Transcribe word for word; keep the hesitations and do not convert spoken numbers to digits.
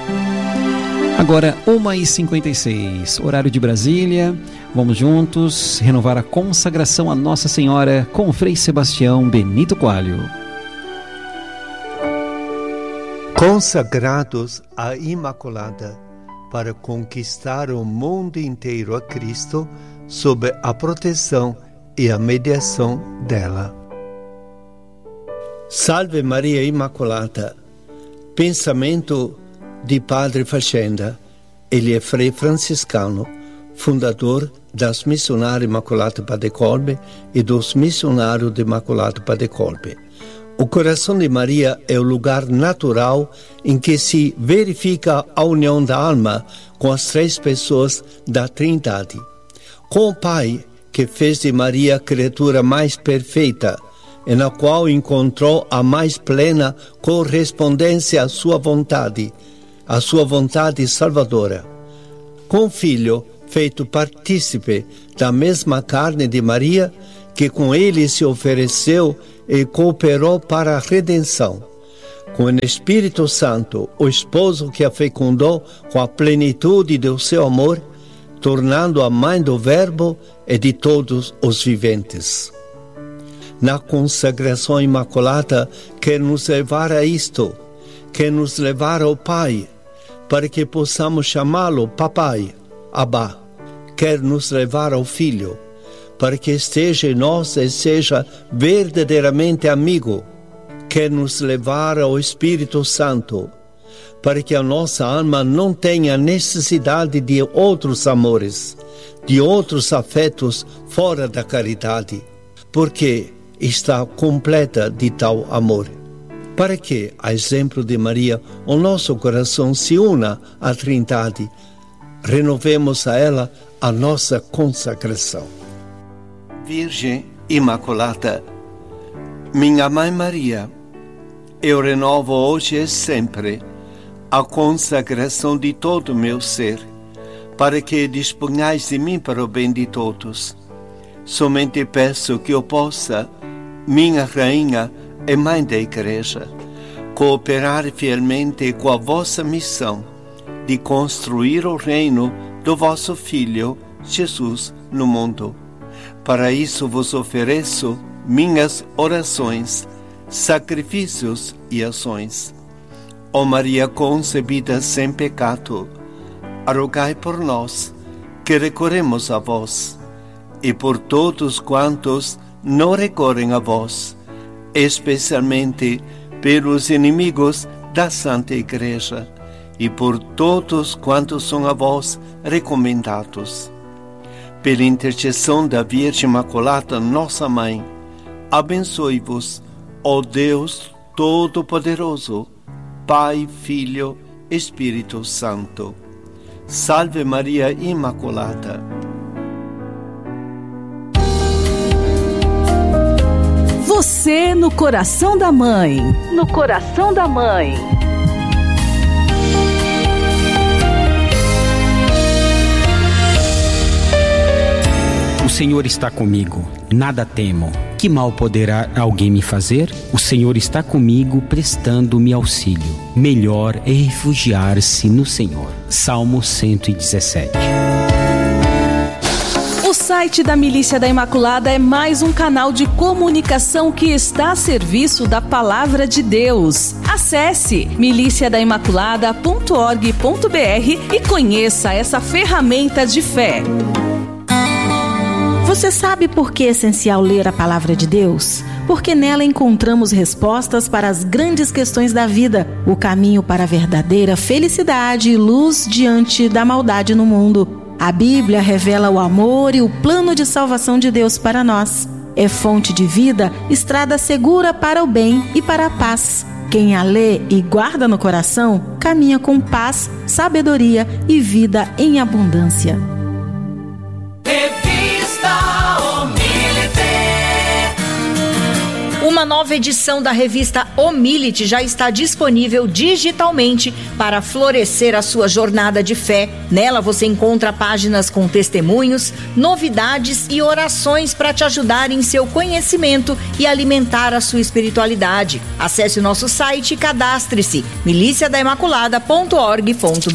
Agora, uma e cinquenta e seis, horário de Brasília. Vamos juntos renovar a consagração a Nossa Senhora com o Frei Sebastião Benito Coalho. Consagrados à Imaculada para conquistar o mundo inteiro a Cristo sob a proteção e a mediação dela. Salve Maria Imaculada. Pensamento de Padre Facenda. Ele é frei franciscano, fundador das Missionárias Imaculata Padre Colbe e dos Missionários de Imaculata Padre Colbe. O coração de Maria é o lugar natural em que se verifica a união da alma com as três pessoas da Trindade. Com o Pai, que fez de Maria a criatura mais perfeita, e na qual encontrou a mais plena correspondência à sua vontade, a sua vontade salvadora. Com o Filho, feito partícipe da mesma carne de Maria, que com ele se ofereceu e cooperou para a redenção. Com o Espírito Santo, o esposo que a fecundou com a plenitude do seu amor, tornando a mãe do Verbo e de todos os viventes. Na consagração imaculada, quer nos levar a isto, quer nos levar ao Pai, para que possamos chamá-lo Papai, Abba. Quer nos levar ao Filho, para que esteja em nós e seja verdadeiramente amigo. Quer nos levar ao Espírito Santo, para que a nossa alma não tenha necessidade de outros amores, de outros afetos fora da caridade, porque está completa de tal amor. Para que, a exemplo de Maria, o nosso coração se una à Trindade, renovemos a ela a nossa consagração. Virgem Imaculada, minha Mãe Maria, eu renovo hoje e sempre a consagração de todo o meu ser, para que disponhais de mim para o bem de todos. Somente peço que eu possa, minha Rainha e Mãe da Igreja, cooperar fielmente com a vossa missão de construir o reino do vosso Filho, Jesus, no mundo. Para isso vos ofereço minhas orações, sacrifícios e ações. Ó Maria concebida sem pecado, rogai por nós, que recorremos a vós, e por todos quantos não recorrem a vós, especialmente pelos inimigos da Santa Igreja, e por todos quantos são a vós recomendados. Pela intercessão da Virgem Imaculada, nossa Mãe, abençoe-vos, ó Deus Todo-Poderoso, Pai, Filho, Espírito Santo. Salve Maria Imaculada. Você no coração da Mãe. No coração da Mãe. O Senhor está comigo, nada temo. Que mal poderá alguém me fazer? O Senhor está comigo, prestando-me auxílio. Melhor é refugiar-se no Senhor. Salmo cento e dezessete. O site da Milícia da Imaculada é mais um canal de comunicação que está a serviço da Palavra de Deus. Acesse milícia da imaculada ponto org ponto br e conheça essa ferramenta de fé. Você sabe por que é essencial ler a Palavra de Deus? Porque nela encontramos respostas para as grandes questões da vida, o caminho para a verdadeira felicidade e luz diante da maldade no mundo. A Bíblia revela o amor e o plano de salvação de Deus para nós. É fonte de vida, estrada segura para o bem e para a paz. Quem a lê e guarda no coração, caminha com paz, sabedoria e vida em abundância. Uma nova edição da revista Omilite já está disponível digitalmente para florescer a sua jornada de fé. Nela você encontra páginas com testemunhos, novidades e orações para te ajudar em seu conhecimento e alimentar a sua espiritualidade. Acesse o nosso site e cadastre-se milícia da imaculada ponto org ponto br.